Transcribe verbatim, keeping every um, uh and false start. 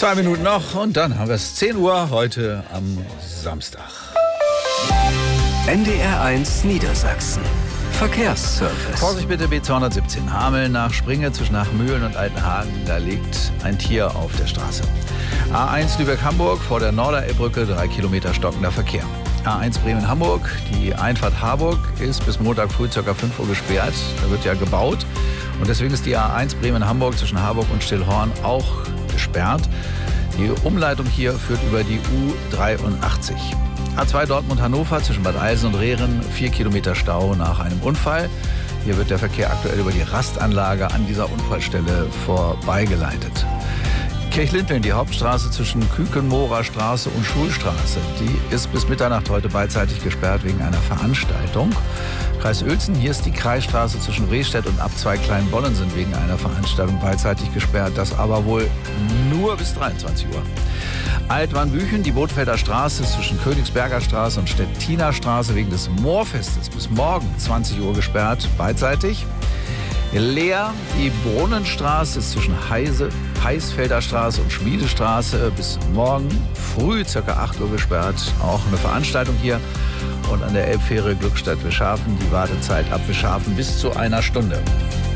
Zwei Minuten noch und dann haben wir es zehn Uhr heute am Samstag. N D R eins Niedersachsen. Verkehrsservice. Vorsicht bitte, B zweihundertsiebzehn. Hameln nach Springe zwischen Nachmühlen und Altenhagen. Da liegt ein Tier auf der Straße. A eins Lübeck-Hamburg vor der Norderelbbrücke, drei Kilometer stockender Verkehr. A eins Bremen-Hamburg, die Einfahrt Harburg ist bis Montag früh ca. fünf Uhr gesperrt. Da wird ja gebaut. Und deswegen ist die A eins Bremen-Hamburg zwischen Harburg und Stillhorn auch gesperrt. Die Umleitung hier führt über die U dreiundachtzig. A zwei Dortmund-Hannover zwischen Bad Eilsen und Rehren, vier Kilometer Stau nach einem Unfall. Hier wird der Verkehr aktuell über die Rastanlage an dieser Unfallstelle vorbeigeleitet. Kirchlinteln, die Hauptstraße zwischen Kükenmoorer Straße und Schulstraße, die ist bis Mitternacht heute beidseitig gesperrt wegen einer Veranstaltung. Kreis Uelzen, hier ist die Kreisstraße zwischen Rehstedt und Abzweig Kleinbollen sind wegen einer Veranstaltung beidseitig gesperrt, das aber wohl nur bis dreiundzwanzig Uhr. Altwarnbüchen, die Bootfelder Straße zwischen Königsberger Straße und Stettiner Straße wegen des Moorfestes bis morgen zwanzig Uhr gesperrt, beidseitig. Leer, die Brunnenstraße ist zwischen Heise, Heisfelder Straße und Schmiedestraße bis morgen früh ca. acht Uhr gesperrt. Auch eine Veranstaltung hier. Und an der Elbfähre Glückstadt-Wischhafen die Wartezeit ab Wischhafen bis zu einer Stunde.